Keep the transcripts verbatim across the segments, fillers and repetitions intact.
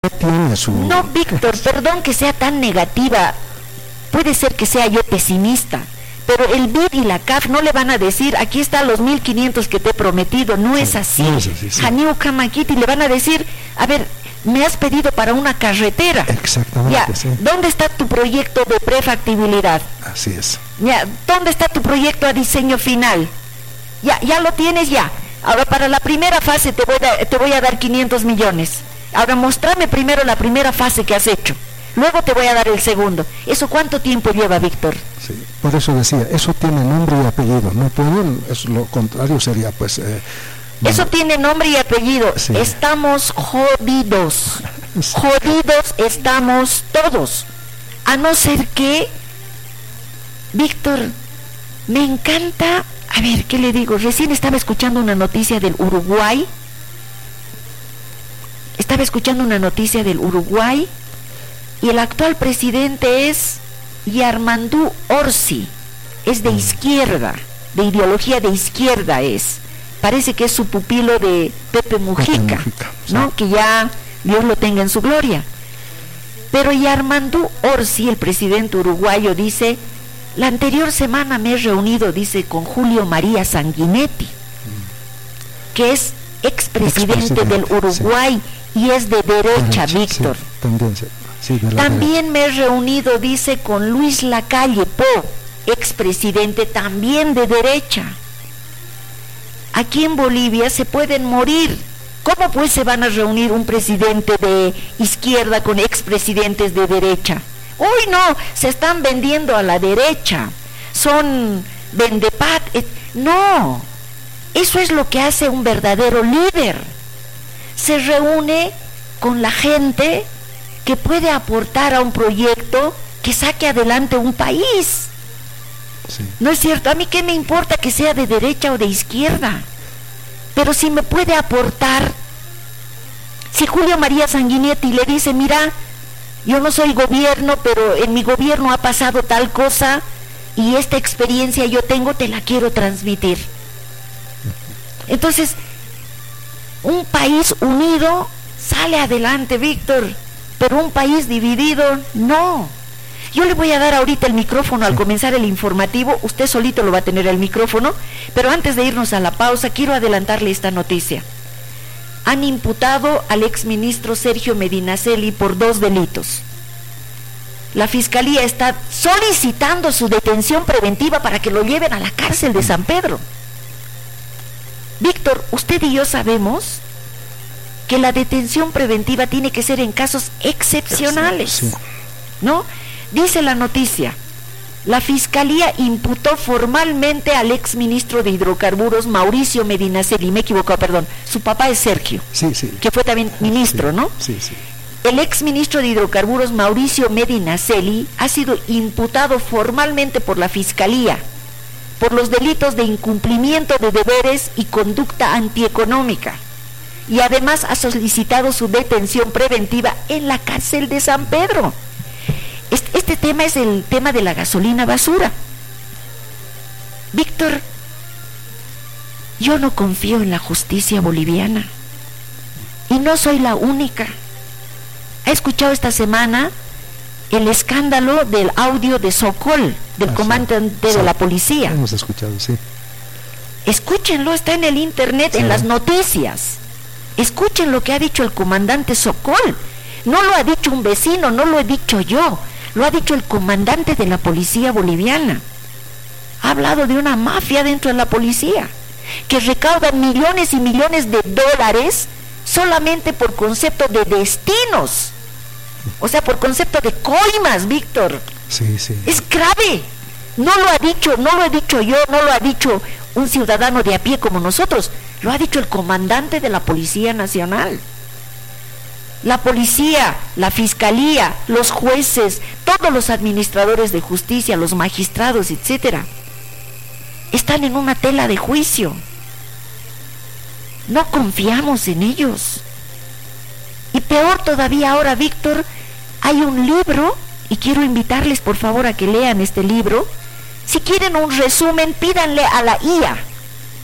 tiene su... No, Víctor, perdón que sea tan negativa, puede ser que sea yo pesimista, pero el B I D y la C A F no le van a decir, aquí están los mil quinientos que te he prometido, no sí, es así. No es así, sí. Janiu Kamakiti le van a decir, a ver, me has pedido para una carretera. Exactamente, ya, sí. ¿dónde está tu proyecto de prefactibilidad? Así es. Ya, ¿dónde está tu proyecto a diseño final? Ya, ya lo tienes ya. Ahora para la primera fase te voy a, te voy a dar quinientos millones. Ahora mostrame primero la primera fase que has hecho. Luego te voy a dar el segundo. ¿Eso cuánto tiempo lleva, Víctor? Sí, por eso decía, eso tiene nombre y apellido. No pueden, es lo contrario sería pues... Eh, bueno. Eso tiene nombre y apellido. Sí. Estamos jodidos. Sí. Jodidos estamos todos. A no ser que, Víctor, me encanta... A ver, ¿qué le digo? Recién estaba escuchando una noticia del Uruguay. Estaba escuchando una noticia del Uruguay y el actual presidente es Yarmandú Orsi, es de izquierda, de ideología de izquierda es. Parece que es su pupilo de Pepe Mujica, Pepe Mujica, ¿no? Sí. Que ya Dios lo tenga en su gloria. Pero Yarmandú Orsi, el presidente uruguayo, dice: la anterior semana me he reunido, dice, con Julio María Sanguinetti, que es expresidente del Uruguay, sí. Y es de derecha, derecha Víctor. Sí, tendencia, sí, de también derecha. Me he reunido, dice, con Luis Lacalle Pou, expresidente también de derecha. Aquí en Bolivia se pueden morir. ¿Cómo pues se van a reunir un presidente de izquierda con expresidentes de derecha? Uy, no, se están vendiendo a la derecha, son vendepat, et... no, eso es lo que hace un verdadero líder. Se reúne con la gente que puede aportar a un proyecto que saque adelante un país. Sí. ¿No es cierto? A mí qué me importa que sea de derecha o de izquierda, pero si me puede aportar, si Julio María Sanguinetti le dice, mira, yo no soy gobierno, pero en mi gobierno ha pasado tal cosa y esta experiencia yo tengo, te la quiero transmitir. Entonces, un país unido sale adelante, Víctor, pero un país dividido, no. Yo le voy a dar ahorita el micrófono al comenzar el informativo, usted solito lo va a tener el micrófono, pero antes de irnos a la pausa, quiero adelantarle esta noticia. Han imputado al exministro Sergio Medinaceli por dos delitos. La Fiscalía está solicitando su detención preventiva para que lo lleven a la cárcel de San Pedro. Víctor, usted y yo sabemos que la detención preventiva tiene que ser en casos excepcionales, sí. ¿No? Dice la noticia, la Fiscalía imputó formalmente al exministro de Hidrocarburos Mauricio Medinaceli, me he equivocado, perdón, su papá es Sergio, sí, sí. que fue también ministro, sí, ¿no? Sí, sí. El exministro de Hidrocarburos Mauricio Medinaceli ha sido imputado formalmente por la Fiscalía por los delitos de incumplimiento de deberes y conducta antieconómica, y además ha solicitado su detención preventiva en la cárcel de San Pedro. Este, este tema es el tema de la gasolina basura. Víctor, yo no confío en la justicia boliviana y no soy la única. He escuchado esta semana el escándalo del audio de Sokol, del ah, comandante sí. de la policía. Hemos escuchado, sí. Escúchenlo, está en el internet, sí. En las noticias. Escuchen lo que ha dicho el comandante Sokol. No lo ha dicho un vecino, no lo he dicho yo, lo ha dicho el comandante de la policía boliviana. Ha hablado de una mafia dentro de la policía, que recauda millones y millones de dólares solamente por concepto de destinos. O sea, por concepto de coimas, Víctor. Sí, sí. Es grave. No lo ha dicho, no lo he dicho yo, no lo ha dicho un ciudadano de a pie como nosotros. Lo ha dicho el comandante de la Policía Nacional. La policía, la fiscalía, los jueces, todos los administradores de justicia, los magistrados, etcétera, están en una tela de juicio. No confiamos en ellos. Y peor todavía ahora, Víctor, hay un libro, y quiero invitarles por favor a que lean este libro. Si quieren un resumen, pídanle a la I A,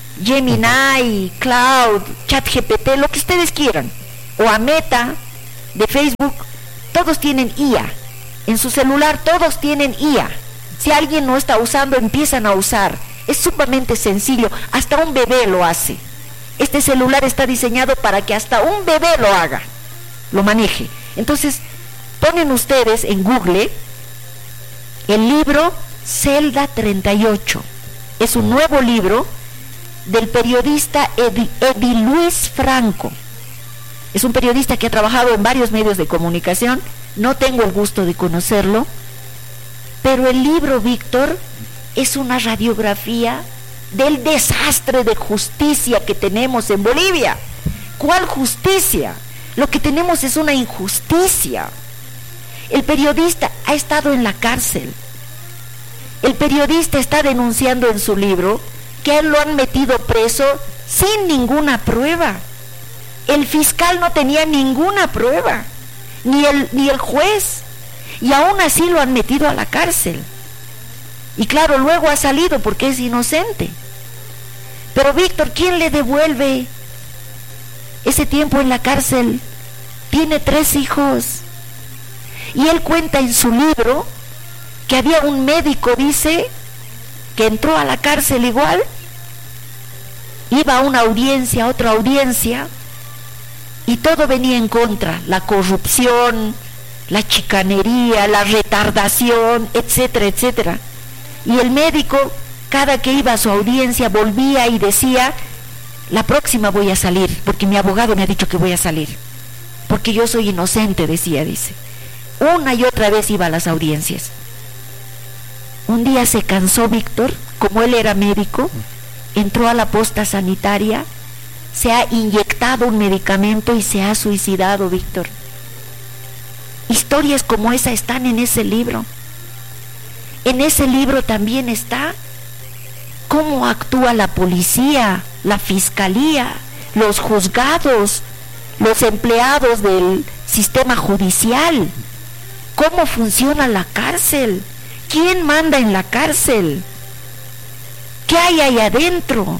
Gemini, Cloud, ChatGPT, lo que ustedes quieran, o a Meta, de Facebook, todos tienen I A. En su celular todos tienen I A. Si alguien no está usando, empiezan a usar. Es sumamente sencillo, hasta un bebé lo hace. Este celular está diseñado para que hasta un bebé lo haga, lo maneje. Entonces, ponen ustedes en Google el libro Celda treinta y ocho. Es un nuevo libro del periodista Edi, Edi Luis Franco. Es un periodista que ha trabajado en varios medios de comunicación. No tengo el gusto de conocerlo, pero el libro, Víctor, es una radiografía del desastre de justicia que tenemos en Bolivia. ¿Cuál justicia? Lo que tenemos es una injusticia. El periodista ha estado en la cárcel. El periodista está denunciando en su libro que a él lo han metido preso sin ninguna prueba. El fiscal no tenía ninguna prueba, ni el, ni el juez, y aún así lo han metido a la cárcel. Y claro, luego ha salido porque es inocente. Pero Víctor, ¿quién le devuelve ese tiempo en la cárcel? Tiene tres hijos. Y él cuenta en su libro que había un médico, dice, que entró a la cárcel igual, iba a una audiencia, a otra audiencia, y todo venía en contra, la corrupción, la chicanería, la retardación, etcétera, etcétera. Y el médico, cada que iba a su audiencia, volvía y decía, la próxima voy a salir, porque mi abogado me ha dicho que voy a salir, porque yo soy inocente, decía, dice. Una y otra vez iba a las audiencias. Un día se cansó Víctor, como él era médico, entró a la posta sanitaria, se ha inyectado un medicamento y se ha suicidado, Víctor. Historias como esa están en ese libro. En ese libro también está cómo actúa la policía, la fiscalía, los juzgados, los empleados del sistema judicial, cómo funciona la cárcel, quién manda en la cárcel, qué hay ahí adentro.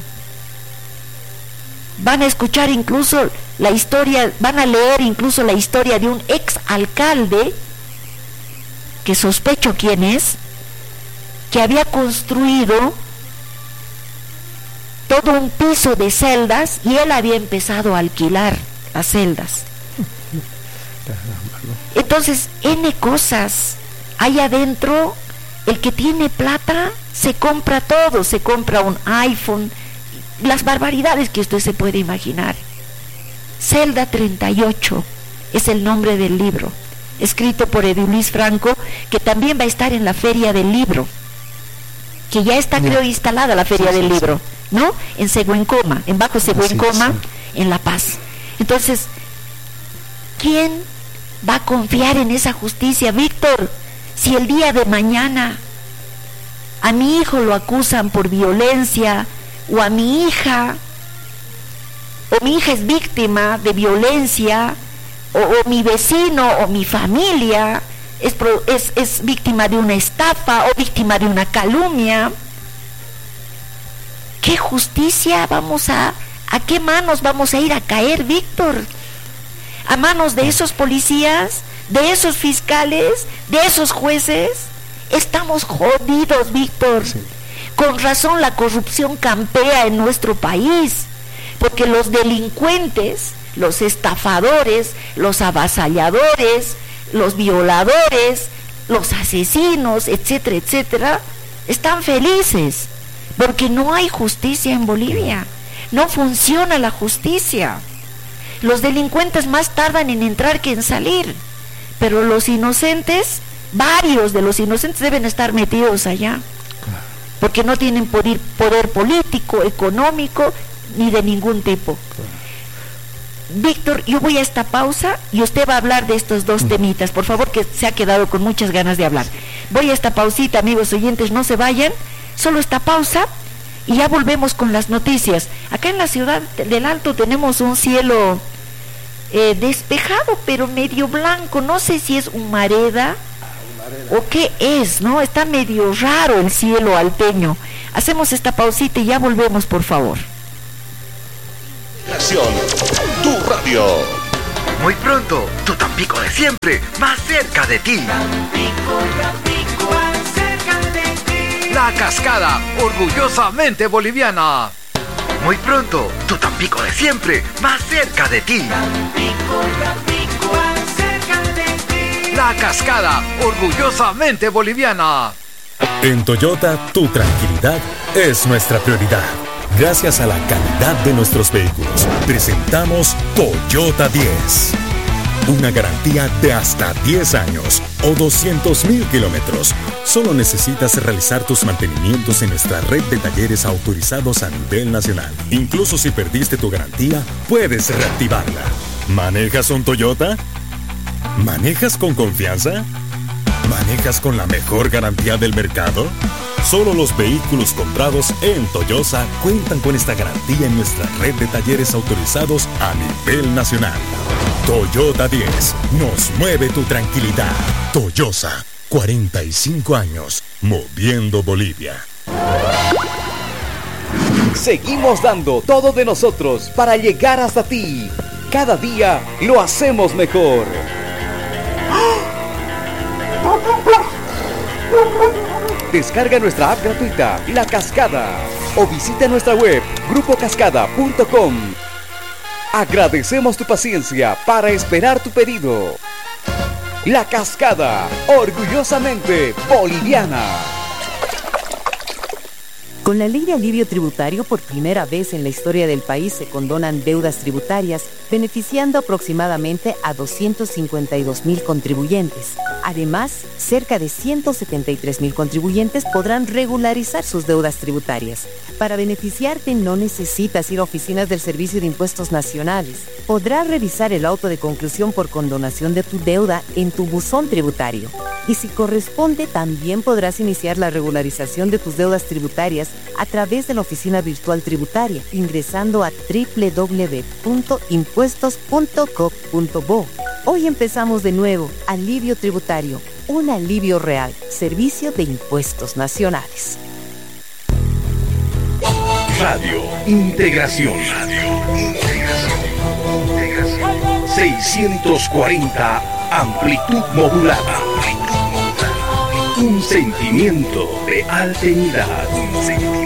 Van a escuchar incluso la historia, van a leer incluso la historia de un ex alcalde, que sospecho quién es, que había construido todo un piso de celdas y él había empezado a alquilar las celdas. Entonces, N cosas hay adentro. El que tiene plata se compra todo, se compra un iPhone, las barbaridades que usted se puede imaginar. Celda treinta y ocho es el nombre del libro, escrito por Edi Luis Franco, que también va a estar en la Feria del Libro, que ya está, creo, instalada la Feria sí, del sí, Libro, sí. ¿no? En Seguencoma, en Bajo Seguencoma, sí, sí. en La Paz. Entonces, ¿quién va a confiar en esa justicia, Víctor? Si el día de mañana a mi hijo lo acusan por violencia, o a mi hija, o mi hija es víctima de violencia, o, o mi vecino o mi familia es, es, es víctima de una estafa o víctima de una calumnia, ¿qué justicia vamos a, a qué manos vamos a ir a caer, Víctor? ¿A manos de esos policías, de esos fiscales, de esos jueces? Estamos jodidos, Víctor. Sí. Con razón la corrupción campea en nuestro país, porque los delincuentes, los estafadores, los avasalladores, los violadores, los asesinos, etcétera, etcétera, están felices, porque no hay justicia en Bolivia, no funciona la justicia. Los delincuentes más tardan en entrar que en salir, pero los inocentes, varios de los inocentes deben estar metidos allá, porque no tienen poder, poder político, económico, ni de ningún tipo. Víctor, yo voy a esta pausa y usted va a hablar de estos dos temitas, por favor, que se ha quedado con muchas ganas de hablar. Voy a esta pausita, amigos oyentes, no se vayan, solo esta pausa y ya volvemos con las noticias. Acá en la ciudad del Alto tenemos un cielo eh, despejado, pero medio blanco, no sé si es humareda o qué es, ¿no? Está medio raro el cielo alteño. Hacemos esta pausita y ya volvemos, por favor. Acción, tu radio. Muy pronto, tu Tampico de siempre, más cerca de ti. Tampico, Tampico, más cerca de ti. La Cascada, orgullosamente boliviana. Muy pronto, tu Tampico de siempre, más cerca de ti. Tampico, Tampico, más cerca de ti. La Cascada, orgullosamente boliviana. En Toyota, tu tranquilidad es nuestra prioridad. Gracias a la calidad de nuestros vehículos, presentamos Toyota diez. Una garantía de hasta diez años o doscientos mil kilómetros. Solo necesitas realizar tus mantenimientos en nuestra red de talleres autorizados a nivel nacional. Incluso si perdiste tu garantía, puedes reactivarla. ¿Manejas un Toyota? ¿Manejas con confianza? ¿Manejas con la mejor garantía del mercado? Solo los vehículos comprados en Toyosa cuentan con esta garantía en nuestra red de talleres autorizados a nivel nacional. Toyota diez, nos mueve tu tranquilidad. Toyosa, cuarenta y cinco años, moviendo Bolivia. Seguimos dando todo de nosotros para llegar hasta ti. Cada día lo hacemos mejor. Descarga nuestra app gratuita, La Cascada, o visita nuestra web, grupo cascada punto com. Agradecemos tu paciencia para esperar tu pedido. La Cascada, orgullosamente boliviana. Con la ley de alivio tributario, por primera vez en la historia del país se condonan deudas tributarias, beneficiando aproximadamente a doscientos cincuenta y dos mil contribuyentes. Además, cerca de ciento setenta y tres mil contribuyentes podrán regularizar sus deudas tributarias. Para beneficiarte no necesitas ir a oficinas del Servicio de Impuestos Nacionales. Podrás revisar el auto de conclusión por condonación de tu deuda en tu buzón tributario. Y si corresponde, también podrás iniciar la regularización de tus deudas tributarias a través de la oficina virtual tributaria, ingresando a doble u doble u doble u punto impuestos punto gov punto bo. Hoy empezamos de nuevo. Alivio tributario, un alivio real. Servicio de Impuestos Nacionales. Radio Integración. Radio Integración. Integración. seiscientos cuarenta amplitud modulada. Un sentimiento de alteridad. Un sentimiento.